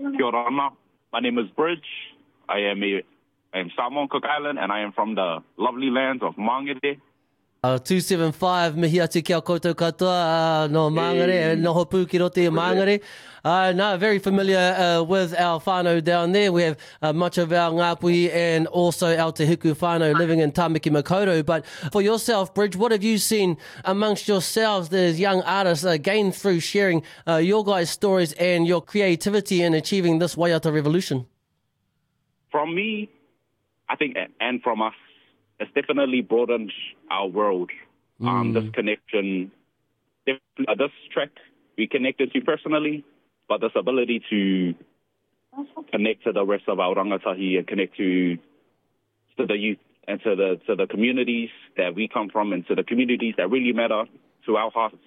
Kia ora ana. My name is Bridge. I am Samoan Cook Island, and I am from the lovely lands of Mangere. 275 mihi atu kia koutou katoa no Mangere, no hopu ki rote Mangere. No, very familiar with our whānau down there. We have much of our ngāpuhi and also our te hiku whānau living in Tāmaki Makaurau. But for yourself, Bridge, what have you seen amongst yourselves as young artists gain through sharing your guys' stories and your creativity in achieving this Waiata revolution? From me, I think, and from us, it's definitely broadened our world. This connection, this track, we connected to personally, but this ability to connect to the rest of our rangatahi and connect to the youth and to the communities that we come from and to the communities that really matter to our hearts.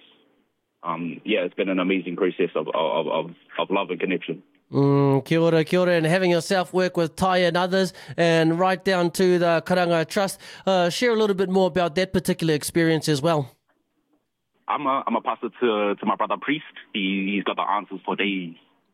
It's been an amazing process of love and connection. Kia ora, and having yourself work with Tai and others and right down to the Karanga Trust. Share a little bit more about that particular experience as well. I'm a pastor to my brother Priest. He's got the answers for days.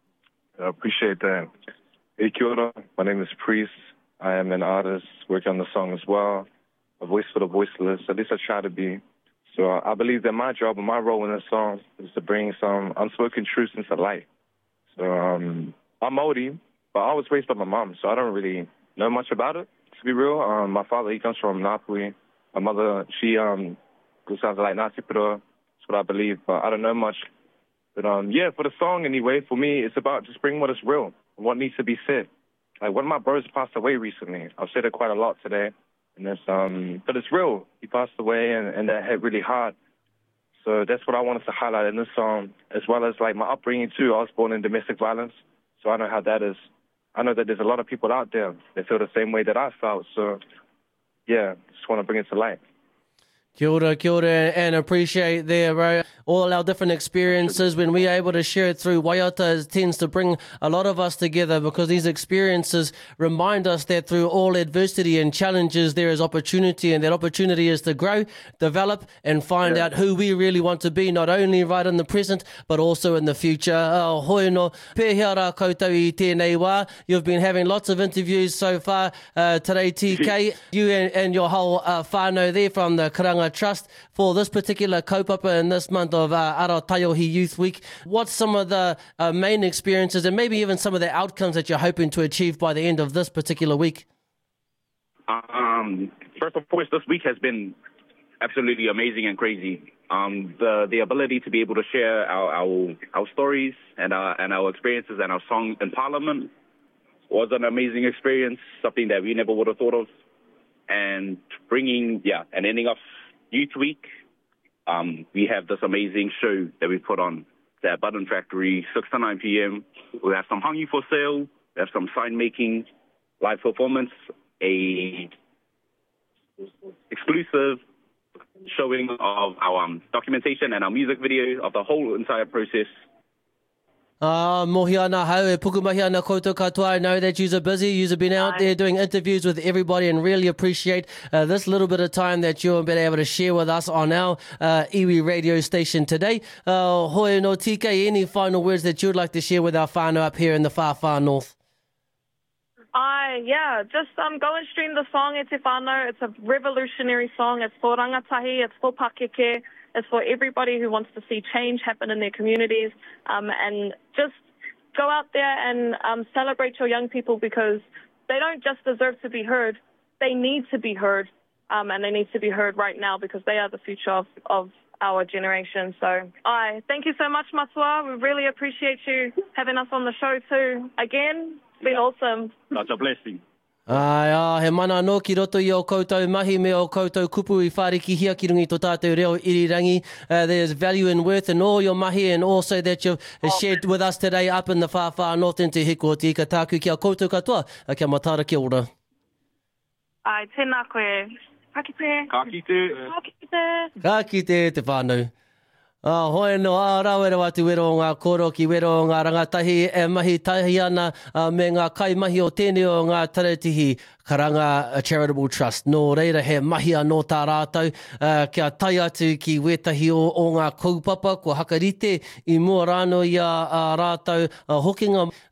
I appreciate that. Hey, kia ora. My name is Priest. I am an artist working on the song as well. A voice for the voiceless. At least I try to be. So I believe that my job and my role in this song is to bring some unspoken truths into light. So I'm Māori, but I was raised by my mom, so I don't really know much about it, to be real. My father, he comes from Ngāpuhi. My mother, she sounds like Ngāti Piroa. That's what I believe, but I don't know much. But for the song anyway, for me, it's about just bringing what is real, what needs to be said. Like one of my brothers passed away recently. I've said it quite a lot today, and but it's real. He passed away, and that hit really hard. So that's what I wanted to highlight in this song, as well as like my upbringing too. I was born in domestic violence, so I know how that is. I know that there's a lot of people out there that feel the same way that I felt. So, just want to bring it to light. Kia ora, and appreciate there, bro. All our different experiences, when we're able to share it through Waiata, it tends to bring a lot of us together because these experiences remind us that through all adversity and challenges, there is opportunity, and that opportunity is to grow, develop, and find out who we really want to be, not only right in the present, but also in the future. Hoi no, pēhea rā koutou I tēnei wā. You've been having lots of interviews so far today, TK. You and your whole whānau there from the Karanga Trust for this particular kaupapa in this month of Arotaiohi Youth Week. What's some of the main experiences and maybe even some of the outcomes that you're hoping to achieve by the end of this particular week? First of course, this week has been absolutely amazing and crazy. The ability to be able to share our stories and our experiences and our song in Parliament was an amazing experience, something that we never would have thought of. And bringing, and ending off Youth Week, we have this amazing show that we put on at Button Factory, 6 to 9 p.m. We have some hangi for sale, we have some sign making, live performance, a exclusive showing of our documentation and our music video of the whole entire process. Mohi ana hau e pukumahi ana koutou katoa. I know that you're busy. You've been out there doing interviews with everybody and really appreciate this little bit of time that you've been able to share with us on our iwi radio station today. Hoi no TK, any final words that you'd like to share with our whānau up here in the far north? Just go and stream the song E Te Whānau. It's a revolutionary song. It's for rangatahi, it's for Pakeke. It's for everybody who wants to see change happen in their communities. And just go out there and celebrate your young people because they don't just deserve to be heard. They need to be heard. And they need to be heard right now because they are the future of our generation. So thank you so much, Matua. We really appreciate you having us on the show too. Again, it's been awesome. Such a blessing. He mana anō ki roto I o koutou mahi me o koutou kupu I whāriki hia ki rungi tō tātou reo irirangi. There's value and worth in all your mahi and also that you've shared with us today up in the far north in Te Hiko o Te Ika Tāku kia koutou katoa. Kia matara kia ora. Tēnā koe. Ka kite. Ka kite. Ka kite. Ka kite te whānau. Hoi no, rā wera watu wero o ngā koro ki wero o ngā rangatahi e mahi tahi ana me ngā kaimahi o tēnei o ngā taratihi Karanga Charitable Trust. Nō reira he mahi anō tā rātou kia tai atu ki wetahi o ngā kaupapa, ko hakarite I mua rāno I a rātou hokinga